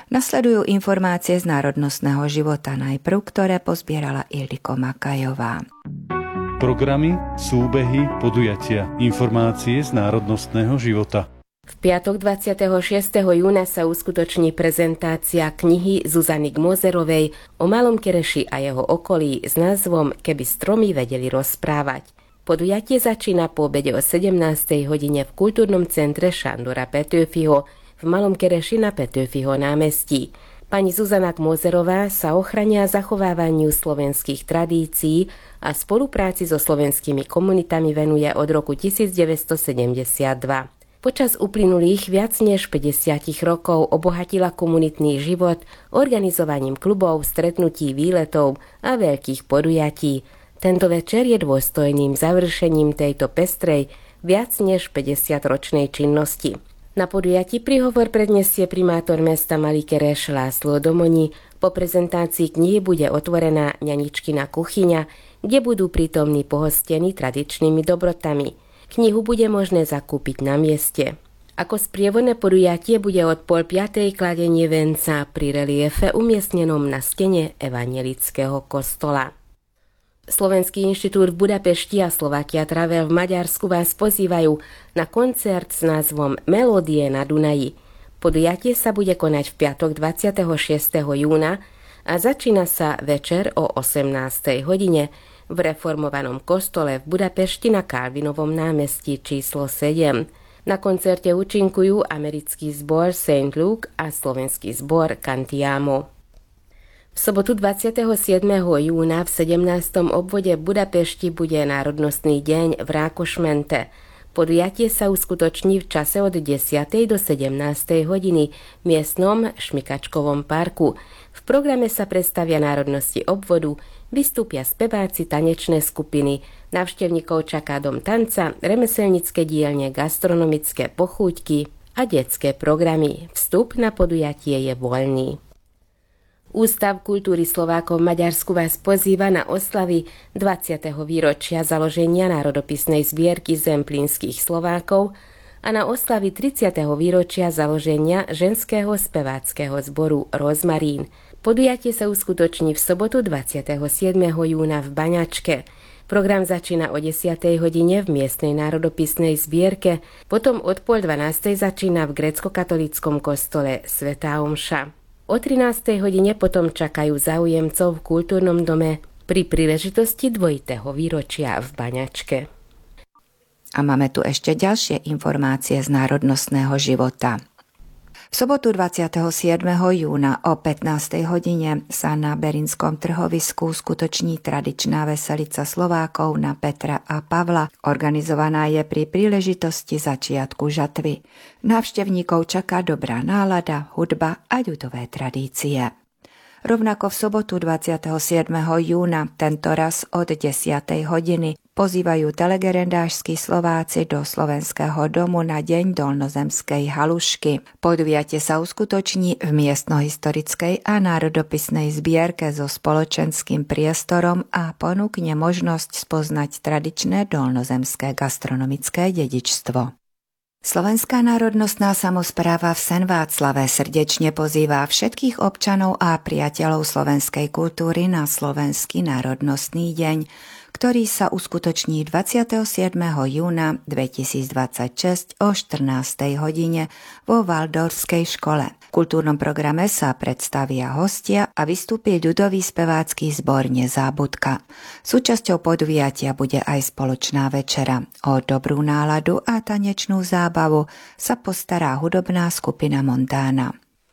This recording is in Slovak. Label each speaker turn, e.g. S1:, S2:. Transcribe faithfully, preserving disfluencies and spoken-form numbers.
S1: Nasledujú informácie z národnostného života, najprv ktoré pozbierala Ildiko Makajová.
S2: Programy, súbehy, podujatia, informácie z národnostného života.
S3: V piatok dvadsiateho šiesteho júna sa uskutoční prezentácia knihy Zuzany Gmozerovej o Malom Kereši a jeho okolí s názvom Keby stromy vedeli rozprávať. Podujatie začína po obede o sedemnástej hodine v kultúrnom centre Šandora Petőfiho v Malom Kereši na Petőfiho námestí. Pani Zuzana Gmozerová sa ochrane a zachovávaniu slovenských tradícií a spolupráci so slovenskými komunitami venuje od roku devätnásťsedemdesiatdva. Počas uplynulých viac než päťdesiat rokov obohatila komunitný život organizovaním klubov, stretnutí, výletov a veľkých podujatí. Tento večer je dôstojným završením tejto pestrej viac než päťdesiatročnej činnosti. Na podujatí príhovor predniesie primátor mesta Malý Kereš László Domoni. Po prezentácii knihy bude otvorená ňaničkina kuchyňa, kde budú prítomní pohostení tradičnými dobrotami. Knihu bude možné zakúpiť na mieste. Ako sprievodné podujatie bude od pol piatej kladenie venca pri reliefe umiestnenom na stene evanjelického kostola. Slovenský inštitút v Budapešti a Slovakia Travel v Maďarsku vás pozývajú na koncert s názvom Melódie na Dunaji. Podujatie sa bude konať v piatok dvadsiateho šiesteho júna a začína sa večer o osemnástej hodine v reformovanom kostole v Budapešti na Kalvinovom námestí číslo sedem. Na koncerte účinkujú americký zbor Saint Luke a slovenský zbor Cantiamo. V sobotu dvadsiateho siedmeho júna v sedemnástom obvode v Budapešti bude Národnostný deň v Rákošmente. Podujatie sa uskutoční v čase od desiatej do sedemnástej hodiny v miestnom Šmikačkovom parku. V programe sa predstavia národnosti obvodu, vystúpia speváci, tanečné skupiny, návštevníkov čaká dom tanca, remeselnícke dielne, gastronomické pochúťky a detské programy. Vstup na podujatie je voľný. Ústav kultúry Slovákov v Maďarsku vás pozýva na oslavy dvadsiateho výročia založenia národopisnej zbierky zemplínskych Slovákov a na oslavy tridsiateho výročia založenia ženského speváckeho zboru Rozmarín. Podujatie sa uskutoční v sobotu dvadsiateho siedmeho júna v Baňačke. Program začína o desiatej hodine v miestnej národopisnej zbierke, potom od pol dvanástej začína v grécko-katolíckom kostole Svätá omša. O trinástej hodine potom čakajú záujemcov v kultúrnom dome pri príležitosti dvojitého výročia v Baňačke.
S1: A máme tu ešte ďalšie informácie z národnostného života. V sobotu dvadsiateho siedmeho júna o pätnástej hodine sa na Berinskom trhovisku skutoční tradičná veselica Slovákov na Petra a Pavla. Organizovaná je pri príležitosti začiatku žatvy. Návštevníkov čaká dobrá nálada, hudba a ľudové tradície. Rovnako v sobotu dvadsiateho siedmeho júna, tento raz od desiatej hodiny, pozývajú telegerendášski Slováci do Slovenského domu na deň dolnozemskej halušky. Podujatie sa uskutoční v miestnohistorickej a národopisnej zbierke so spoločenským priestorom a ponúkne možnosť spoznať tradičné dolnozemské gastronomické dedičstvo. Slovenská národnostná samospráva v Senváclave srdečne pozýva všetkých občanov a priateľov slovenskej kultúry na Slovenský národnostný deň, ktorý sa uskutoční dvadsiateho siedmeho júna dvetisícdvadsaťšesť o štrnástej hodine vo Valdorfskej škole. V kultúrnom programe sa predstavia hostia a vystúpi ľudový spevácky zbor Nezábudka. Súčasťou podujatia bude aj spoločná večera. O dobrú náladu a tanečnú zábavu sa postará hudobná skupina Montana.